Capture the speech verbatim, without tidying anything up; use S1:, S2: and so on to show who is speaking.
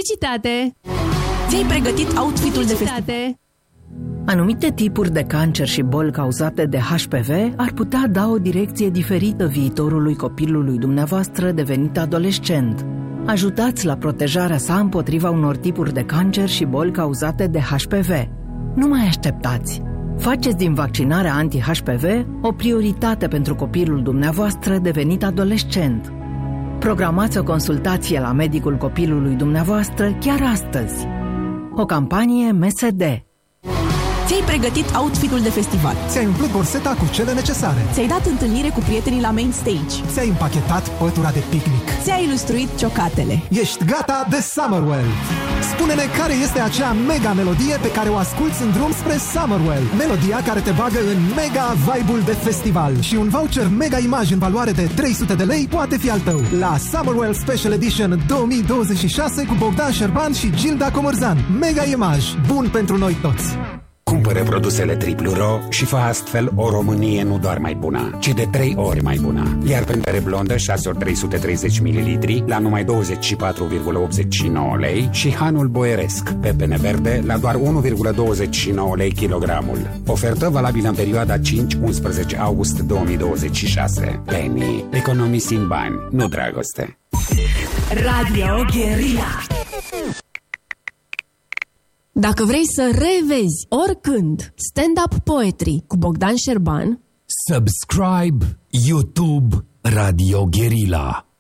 S1: Publicitate!
S2: Ți-ai pregătit outfit-ul de festival?
S3: Anumite tipuri de cancer și boli cauzate de H P V ar putea da o direcție diferită viitorului copilului dumneavoastră devenit adolescent. Ajutați la protejarea sa împotriva unor tipuri de cancer și boli cauzate de H P V. Nu mai așteptați! Faceți din vaccinarea anti-H P V o prioritate pentru copilul dumneavoastră devenit adolescent. Programați o consultație la medicul copilului dumneavoastră chiar astăzi. O campanie M S D.
S2: Ți-ai pregătit outfit-ul de festival.
S4: Ți-ai umplut borseta cu cele necesare.
S2: Ți-ai dat întâlnire cu prietenii la main stage.
S4: Ți-ai împachetat pătura de picnic.
S2: Ți-ai ilustruit ciocatele.
S4: Ești gata de Summerwell. Spune-ne care este acea mega melodie pe care o asculți în drum spre Summerwell. Melodia care te bagă în mega vibe-ul de festival. Și un voucher mega image în valoare de trei sute de lei poate fi al tău. La Summerwell Special Edition două mii douăzeci și șase cu Bogdan Șerban și Gilda Comărzan. Mega image. Bun pentru noi toți.
S5: Cumpără produsele Triplu Ro și fă astfel o Românie nu doar mai bună, ci de trei ori mai bună. Iar pentru bere blondă șase ori trei sute treizeci mililitri la numai douăzeci și patru virgulă optzeci și nouă lei și Hanul Boieresc, pepene verde, la doar unu virgulă douăzeci și nouă lei kilogramul. Ofertă valabilă în perioada cinci unsprezece august două mii douăzeci și șase. Penny, economisim bani, nu dragoste.
S1: Radio Guerilla. Dacă vrei să revezi oricând stand-up poetry cu Bogdan Șerban,
S6: subscribe YouTube Radio Guerilla.